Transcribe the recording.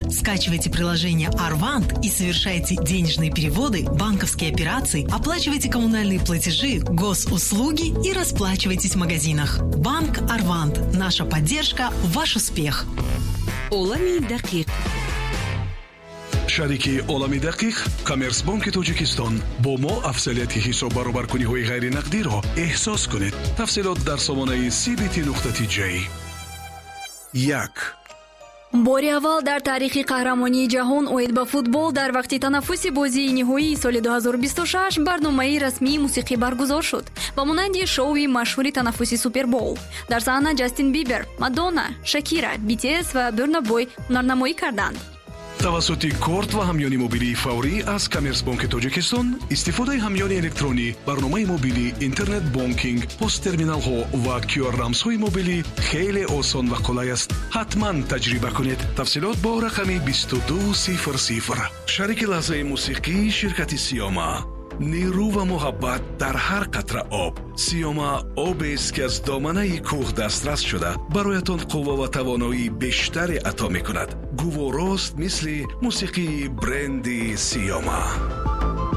Скачивайте приложение Arvant и совершайте денежные переводы, банковские операции, оплачивайте коммунальные платежи, госуслуги и расплачивайтесь в магазинах. Банк Arvant. Наша поддержка – ваш успех. Олами дақиқ. шарики олами дақиқ Коммерсбанки Тоҷикистон бо мо афзалияти ҳисоб баробаркуниҳои ғайринақдиро эҳсос кунед. тафсилот дар сомонаи cbt.j. 1. бори аввал дар таърихи қаҳрамонии ҷаҳон оид ба футбол дар вақти танаффуси бозии ниҳоии соли 2026 барномаи расмии мусиқӣ баргузор шуд ба монанди шоуи машҳури танаффуси супербоул. дар саҳна Ҷастин Бибер, Мадонна, Шакира, BTS ва Бурна Бой ҳунарнамоӣ карданд. тавассути корт ва ҳамёни мобилии фаврӣ аз Коммерсбанки Тоҷикистон истифодаи ҳамёни электронӣ, барномаи мобилӣ, интернет бонкинг, посттерминалҳо ва QR-рамзҳои мобилӣ хеле осон ва қулай аст. ҳатман таҷриба кунед. тафсилот бо рақами 2200. шарики лаҳзаи мусиқии ширкати Сиёма. нерӯ ва муҳаббат дар ҳар қатра об. Сиёма обест ки аз доманаи кӯҳ дастрас шуда бароятон қувва ва тавоноии бештаре ато мекунад. гуворост мисли мусиқии бренди Сиёма.